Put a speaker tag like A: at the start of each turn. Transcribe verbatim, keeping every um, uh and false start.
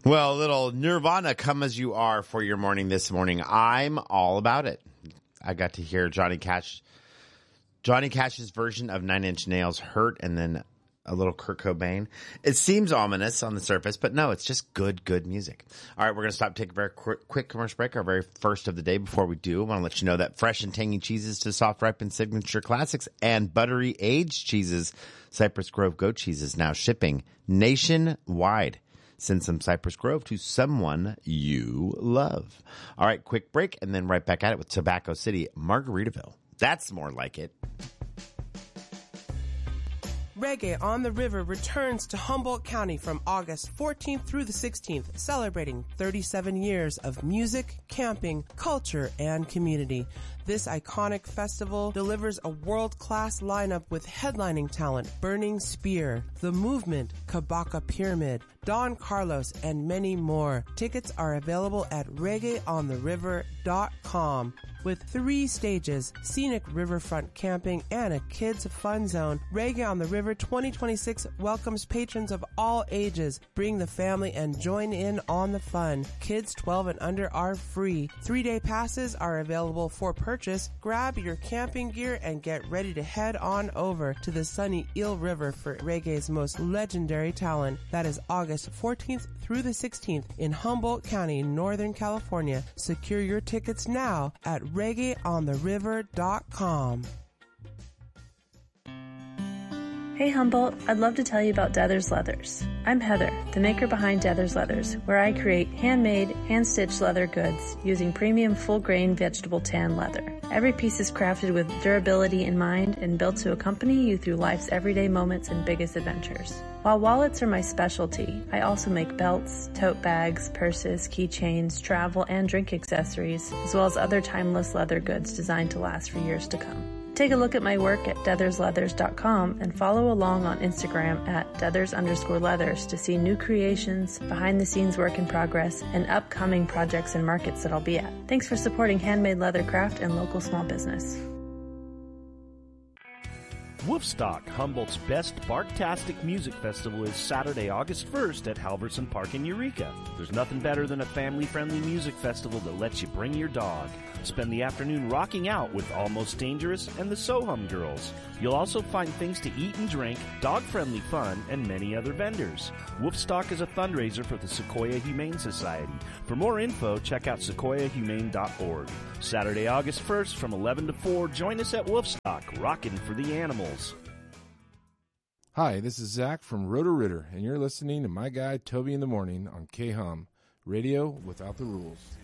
A: Well, a little Nirvana, Come As You Are for your morning this morning. I'm all about it. I got to hear Johnny Cash, Johnny Cash's version of Nine Inch Nails' Hurt, and then a little Kurt Cobain. It seems ominous on the surface, but no, it's just good, good music. All right, we're going to stop, take a very quick, quick commercial break, our very first of the day. Before we do, I want to let you know that fresh and tangy cheeses to soft ripened signature classics and buttery aged cheeses, Cypress Grove goat cheese is now shipping nationwide. Send some Cypress Grove to someone you love. All right, quick break, and then right back at it with Tobacco City, Margaritaville. That's more like it.
B: Reggae on the River returns to Humboldt County from August fourteenth through the sixteenth, celebrating thirty-seven years of music, camping, culture, and community. This iconic festival delivers a world-class lineup with headlining talent Burning Spear, The Movement, Kabaka Pyramid, Don Carlos, and many more. Tickets are available at reggae on the river dot com. With three stages, scenic riverfront camping, and a kids' fun zone, Reggae on the River twenty twenty-six welcomes patrons of all ages. Bring the family and join in on the fun. Kids twelve and under are free. Three-day passes are available for purchase. Grab your camping gear and get ready to head on over to the sunny Eel River for Reggae's most legendary talent. That is August fourteenth through the sixteenth in Humboldt County, Northern California. Secure your tickets now at reggae on the river dot com.
C: Hey Humboldt, I'd love to tell you about Deathers Leathers. I'm Heather, the maker behind Deathers Leathers, where I create handmade, hand-stitched leather goods using premium full-grain vegetable tan leather. Every piece is crafted with durability in mind and built to accompany you through life's everyday moments and biggest adventures. While wallets are my specialty, I also make belts, tote bags, purses, keychains, travel and drink accessories, as well as other timeless leather goods designed to last for years to come. Take a look at my work at deathers leathers dot com and follow along on Instagram at deathers underscore leathers to see new creations, behind-the-scenes work in progress, and upcoming projects and markets that I'll be at. Thanks for supporting handmade leather craft and local small business.
D: Woofstock, Humboldt's best Barktastic music festival, is Saturday, August first at Halverson Park in Eureka. There's nothing better than a family-friendly music festival that lets you bring your dog. Spend the afternoon rocking out with Almost Dangerous and the Sohum Girls. You'll also find things to eat and drink, dog-friendly fun, and many other vendors. Woofstock is a fundraiser for the Sequoia Humane Society. For more info, check out sequoia humane dot org. Saturday, August first from eleven to four, join us at Woofstock, rockin' for the animals.
E: Hi, this is Zach from Roto-Rooter, and you're listening to my guy Toby in the Morning on K-Hum, radio without the rules.